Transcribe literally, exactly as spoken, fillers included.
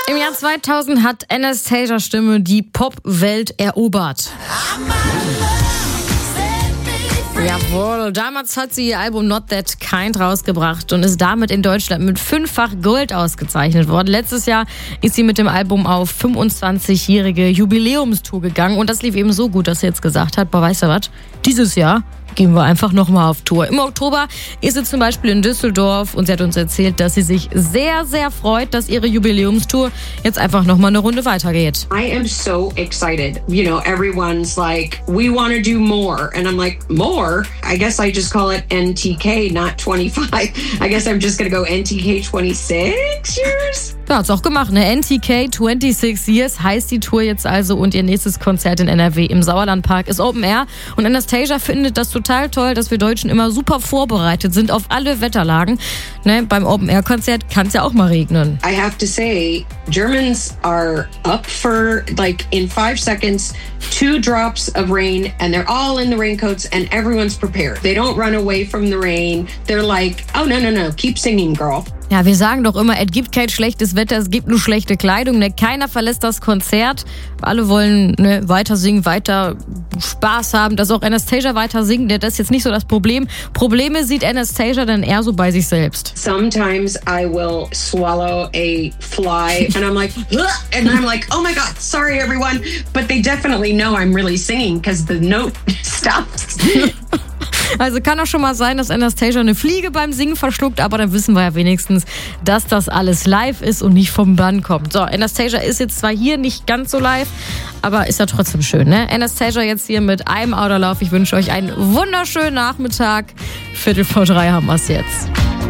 Im Jahr zweitausend hat Anastasias Stimme die Pop-Welt erobert. Jawohl, damals hat sie ihr Album Not That Kind rausgebracht und ist damit in Deutschland mit fünffach Gold ausgezeichnet worden. Letztes Jahr ist sie mit dem Album auf fünfundzwanzigjährige Jubiläumstour gegangen und das lief eben so gut, dass sie jetzt gesagt hat, boah, weißt du was, dieses Jahr gehen wir einfach nochmal auf Tour. Im Oktober ist sie zum Beispiel in Düsseldorf und sie hat uns erzählt, dass sie sich sehr, sehr freut, dass ihre Jubiläumstour jetzt einfach nochmal eine Runde weitergeht. I am so excited. You know, everyone's like, we want to do more. And I'm like, more? I guess I just call it N T K, not twenty-five. I guess I'm just going to go N T K twenty-six years? Ja, hat's auch gemacht, ne? N T K twenty-six Years heißt die Tour jetzt also und ihr nächstes Konzert in N R W im Sauerlandpark ist Open Air. Und Anastasia findet das total toll, dass wir Deutschen immer super vorbereitet sind auf alle Wetterlagen. Ne? Beim Open Air Konzert kann es ja auch mal regnen. I have to say, Germans are up for, like, in five seconds, two drops of rain and they're all in the raincoats and everyone's prepared. They don't run away from the rain. They're like, oh, no, no, no, keep singing, girl. Ja, wir sagen doch immer, es gibt kein schlechtes Wetter, es gibt nur schlechte Kleidung. Ne? Keiner verlässt das Konzert. Alle wollen ne, weiter singen, weiter Spaß haben, dass auch Anastasia weiter singt. Das ist jetzt nicht so das Problem. Probleme sieht Anastasia dann eher so bei sich selbst. Sometimes I will swallow a fly and I'm like, ugh, and I'm like, oh my God, sorry everyone. But they definitely know I'm really singing because the note stops. Also kann auch schon mal sein, dass Anastasia eine Fliege beim Singen verschluckt, aber dann wissen wir ja wenigstens, dass das alles live ist und nicht vom Band kommt. So, Anastasia ist jetzt zwar hier nicht ganz so live, aber ist ja trotzdem schön, ne? Anastasia jetzt hier mit I'm Out of Love. Ich wünsche euch einen wunderschönen Nachmittag. Viertel vor drei haben wir es jetzt.